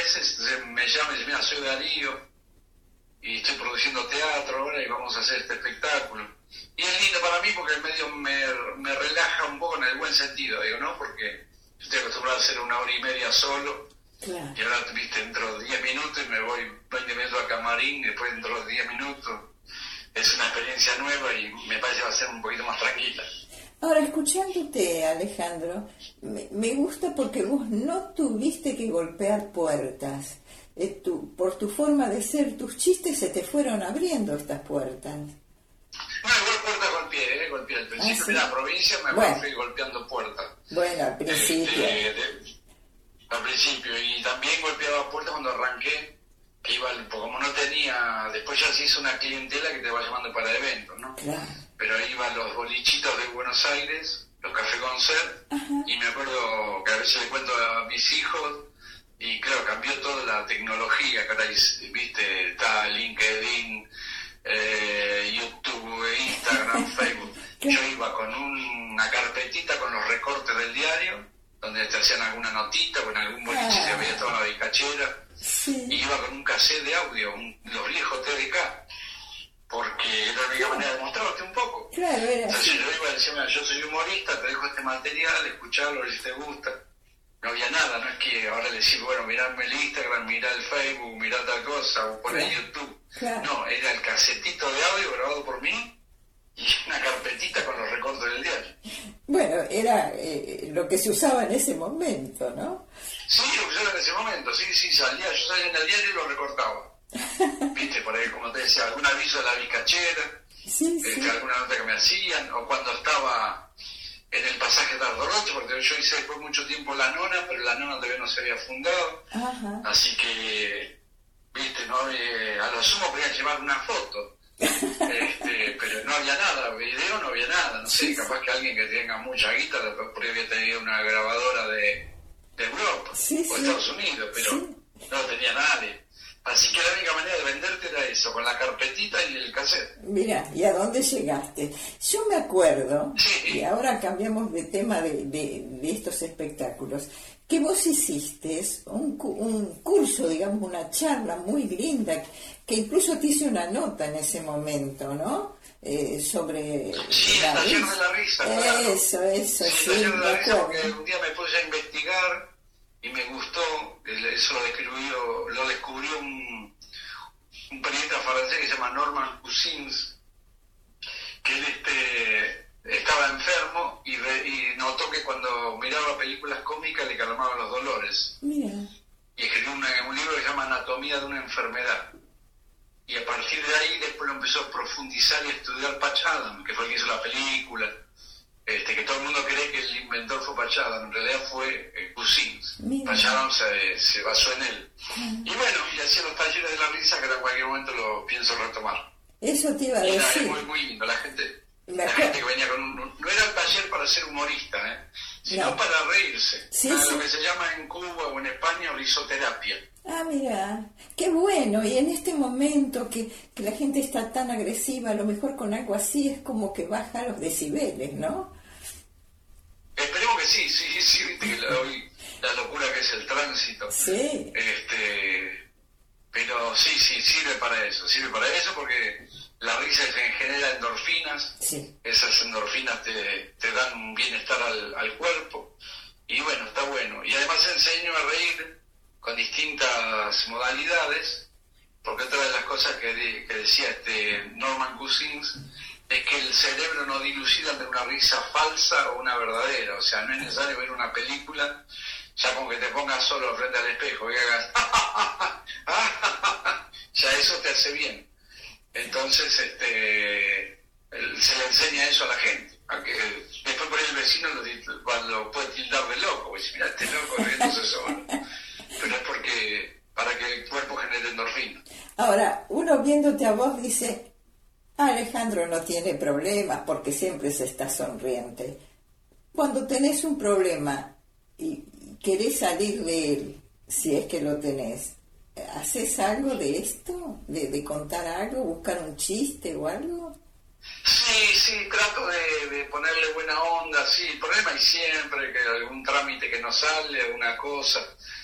veces me llama y dice, mira, soy Darío y estoy produciendo teatro ahora y vamos a hacer este espectáculo. Y es lindo para mí porque el medio me relaja un poco en el buen sentido, digo, ¿no? Porque estoy acostumbrado a hacer 1 hora y media solo. Claro. Y ahora, viste, entro 10 minutos y me voy 20 minutos al camarín, y después entro 10 minutos. Es una experiencia nueva y me parece que va a ser un poquito más tranquila. Ahora, escuchándote, Alejandro, me gusta porque vos no tuviste que golpear puertas. Por tu forma de ser, tus chistes se te fueron abriendo estas puertas. No, igual puertas golpeé. Al principio ¿sí? de la provincia fui golpeando puertas. Bueno, al principio. Al principio, y también golpeaba puertas cuando arranqué, que iba, como no tenía, después ya se hizo una clientela que te va llamando para eventos, ¿no? Claro. Pero iba a los bolichitos de Buenos Aires, los Café Concert, y me acuerdo que a veces le cuento a mis hijos, y claro, cambió toda la tecnología, que ahora, viste, está LinkedIn, YouTube, Instagram, Facebook. Yo iba con una carpetita con los recortes del diario, donde te hacían alguna notita o en algún boliche se veía toda la bicachera, y iba con un cassette de audio, los viejos TDK, porque era la única manera de mostrarte un poco. Claro, era entonces así. yo iba y decía, mira, yo soy humorista, te dejo este material, escucharlo si te gusta. No había nada, no es que ahora le decís, bueno, mirarme el Instagram, mirar el Facebook, mirar tal cosa, o por el YouTube. Claro. No, era el casetito de audio grabado por mí y una carpetita con los recortes del diario. Bueno, era lo que se usaba en ese momento, ¿no? Sí, lo que usaba en ese momento, sí, yo salía en el diario y lo recortaba. Viste, por ahí, como te decía, algún aviso de la bicachera, Sí. alguna nota que me hacían, o cuando estaba en el pasaje Tardoroche, porque yo hice después mucho tiempo La Nona, pero La Nona todavía no se había fundado. Ajá. Así que, viste, no a lo sumo podían llevar una foto, pero no había nada, video no había nada, no sé, capaz que alguien que tenga mucha guita después había tenido una grabadora de Europa o Estados Unidos, pero no tenía nadie. Así que la única manera de venderte era eso, con la carpetita y el cassette. Mira, ¿y a dónde llegaste? Yo me acuerdo, y ahora cambiamos de tema de estos espectáculos, que vos hiciste un curso, digamos, una charla muy linda, que incluso te hice una nota en ese momento, ¿no? Sobre el taller de la risa, claro. Eso, el taller de la risa, porque acuerdo. un día me puse a investigar y me gustó, eso lo descubrió un periodista francés que se llama Norman Cousins, que él estaba enfermo y notó que cuando miraba películas cómicas le calmaban los dolores. Mira. Y escribió un libro que se llama Anatomía de una enfermedad. Y a partir de ahí después lo empezó a profundizar y estudiar Patch Adams, que fue el que hizo la película, que todo el mundo cree que el inventor fue Patch Adams, en realidad fue Cousins. Patch Adams se basó en él. Y bueno, y hacía los talleres de la risa, que en cualquier momento lo pienso retomar. Eso te iba a decir. Es muy, muy lindo, la gente que venía con no era el taller para ser humorista, sino para reírse. Lo que se llama en Cuba o en España risoterapia. Ah, mira, qué bueno. Y en este momento que la gente está tan agresiva, a lo mejor con algo así es como que baja los decibeles, ¿no? Esperemos que sí, viste que hoy la locura que es el tránsito. Sí. Pero sí, sirve para eso porque la risa genera endorfinas, esas endorfinas te dan un bienestar al cuerpo, y bueno, está bueno. Y además enseño a reír con distintas modalidades, porque otra de las cosas que decía Norman Cousins es que el cerebro no dilucida entre una risa falsa o una verdadera, o sea, no es necesario ver una película ya con que te pongas solo frente al espejo y hagas ya eso te hace bien. Entonces se le enseña eso a la gente, aunque después por ahí el vecino lo puede tildar de loco, pues mira, este loco riéndose solo, pero es porque para que el cuerpo genere endorfina. Ahora, uno viéndote a vos dice, Alejandro no tiene problemas porque siempre se está sonriente. Cuando tenés un problema y querés salir de él, si es que lo tenés, ¿haces algo de esto? ¿De contar algo? ¿Buscar un chiste o algo? Sí, trato de ponerle buena onda, sí. El problema es siempre que algún trámite que no sale, alguna cosa.